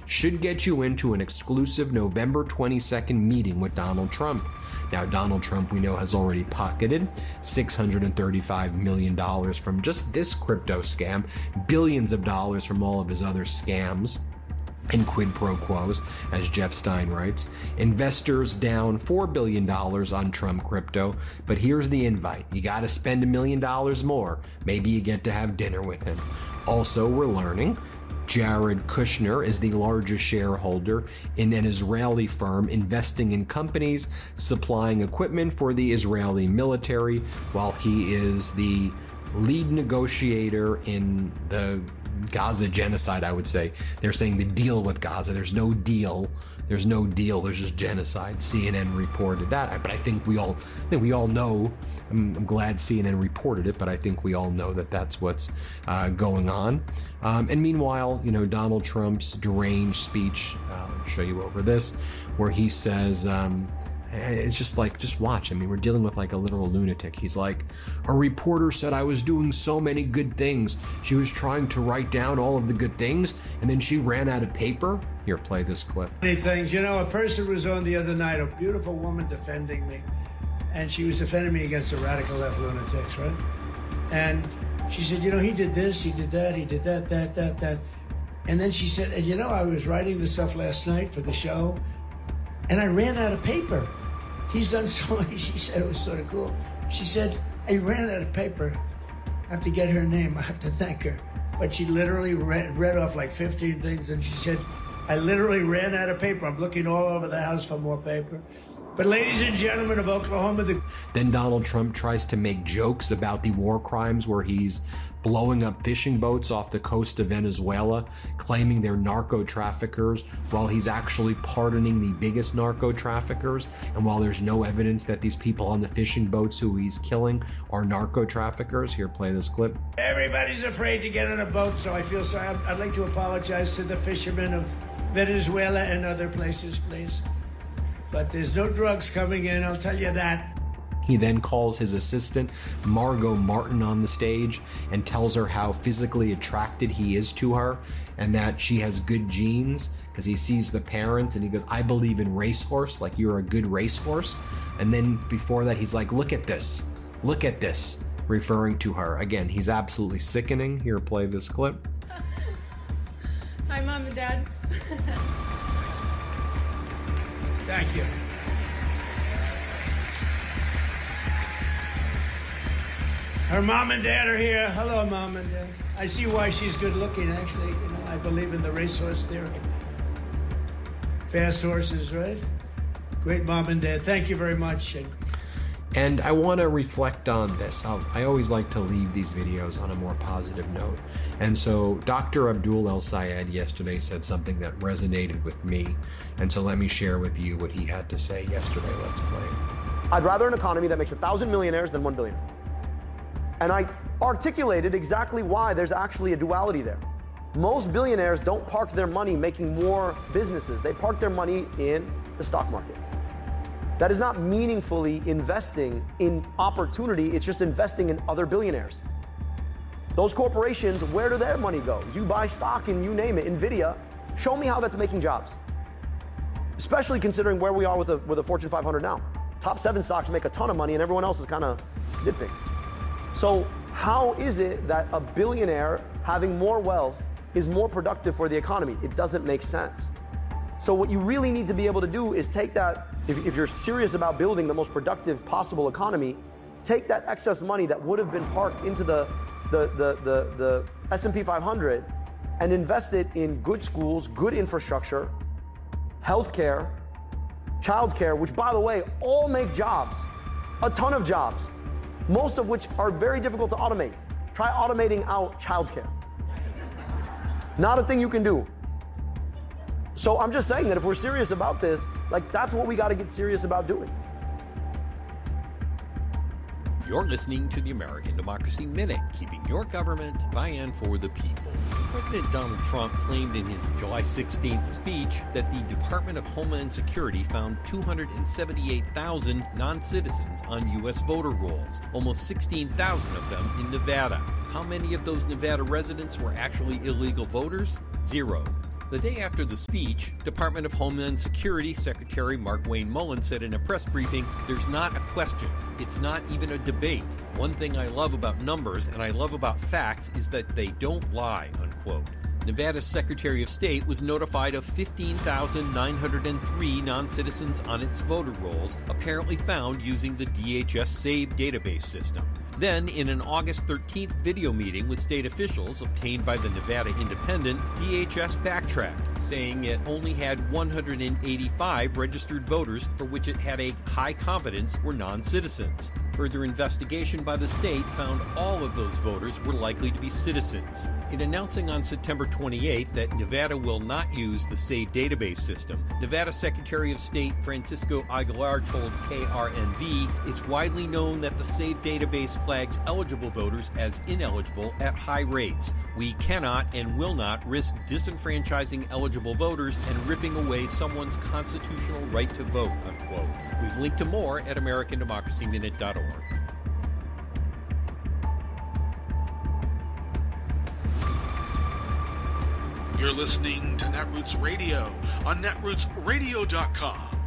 should get you into an exclusive November 22nd meeting with Donald Trump. Now, Donald Trump, we know, has already pocketed $635 million from just this crypto scam, billions of dollars from all of his other scams and quid pro quos, as Jeff Stein writes. Investors down $4 billion on Trump crypto, but here's the invite. You got to spend $1 million more. Maybe you get to have dinner with him. Also, we're learning Jared Kushner is the largest shareholder in an Israeli firm investing in companies supplying equipment for the Israeli military, while he is the lead negotiator in the Gaza genocide, I would say. They're saying the deal with Gaza. There's no deal. There's just genocide. CNN reported that, but I think we all know. I'm glad CNN reported it, but I think we all know that that's what's going on. And meanwhile, Donald Trump's deranged speech, I'll show you over this, where he says, it's just watch. I mean, we're dealing with like a literal lunatic. He's like, a reporter said I was doing so many good things. She was trying to write down all of the good things, and then she ran out of paper. Here, play this clip. Many things. A person was on the other night, a beautiful woman defending me, and she was defending me against the radical left lunatics, right? And she said, he did this, he did that, he did that. And then she said, and I was writing this stuff last night for the show, and I ran out of paper. He's done so much. She said, it was sort of cool. She said, I ran out of paper. I have to get her name. I have to thank her. But she literally read off like 15 things, and she said, I literally ran out of paper. I'm looking all over the house for more paper. But ladies and gentlemen of Oklahoma, Then Donald Trump tries to make jokes about the war crimes where he's blowing up fishing boats off the coast of Venezuela, claiming they're narco traffickers, while he's actually pardoning the biggest narco traffickers, and while there's no evidence that these people on the fishing boats who he's killing are narco traffickers. Here, play this clip. Everybody's afraid to get on a boat, so I feel sorry. I'd like to apologize to the fishermen of Venezuela and other places, please. But there's no drugs coming in, I'll tell you that. He then calls his assistant, Margot Martin, on the stage and tells her how physically attracted he is to her and that she has good genes, because he sees the parents and he goes, I believe in racehorse, like you're a good racehorse. And then before that, he's like, look at this, referring to her. Again, he's absolutely sickening. Here, play this clip. Hi, Mom and Dad. Thank you. Her mom and dad are here. Hello, Mom and Dad. I see why she's good looking, actually. I believe in the racehorse theory. Fast horses, right? Great Mom and Dad. Thank you very much. And I want to reflect on this. I always like to leave these videos on a more positive note. And so Dr. Abdul El-Sayed yesterday said something that resonated with me. And so let me share with you what he had to say yesterday. Let's play. I'd rather an economy that makes 1,000 millionaires than 1 billionaire. And I articulated exactly why there's actually a duality there. Most billionaires don't park their money making more businesses. They park their money in the stock market. That is not meaningfully investing in opportunity. It's just investing in other billionaires. Those corporations, where do their money go? You buy stock and you name it, NVIDIA. Show me how that's making jobs. Especially considering where we are with a Fortune 500 now. Top 7 stocks make a ton of money and everyone else is kind of dipping. So how is it that a billionaire having more wealth is more productive for the economy? It doesn't make sense. So what you really need to be able to do is take that, if you're serious about building the most productive possible economy, take that excess money that would have been parked into the S&P 500 and invest it in good schools, good infrastructure, healthcare, childcare, which, by the way, all make jobs, a ton of jobs, most of which are very difficult to automate. Try automating out childcare. Not a thing you can do. So I'm just saying that if we're serious about this, that's what we got to get serious about doing. You're listening to the American Democracy Minute, keeping your government by and for the people. President Donald Trump claimed in his July 16th speech that the Department of Homeland Security found 278,000 non-citizens on U.S. voter rolls, almost 16,000 of them in Nevada. How many of those Nevada residents were actually illegal voters? 0. The day after the speech, Department of Homeland Security Secretary Markwayne Mullin said in a press briefing, "There's not a question. It's not even a debate. One thing I love about numbers and I love about facts is that they don't lie," unquote. Nevada's Secretary of State was notified of 15,903 non-citizens on its voter rolls, apparently found using the DHS SAVE database system. Then, in an August 13th video meeting with state officials obtained by the Nevada Independent, DHS backtracked, saying it only had 185 registered voters for which it had a high confidence were non-citizens. Further investigation by the state found all of those voters were likely to be citizens. In announcing on September 28th that Nevada will not use the SAVE database system, Nevada Secretary of State Francisco Aguilar told KRNV it's widely known that the SAVE database flags eligible voters as ineligible at high rates. We cannot and will not risk disenfranchising eligible voters and ripping away someone's constitutional right to vote, unquote. We've linked to more at AmericanDemocracyMinute.org. You're listening to Netroots Radio on netrootsradio.com.